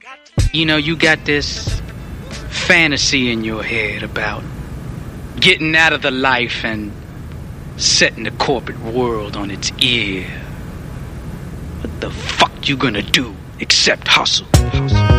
You know, you got this fantasy in your head about getting out of the life and setting the corporate world on its ear. What the fuck you gonna do except hustle?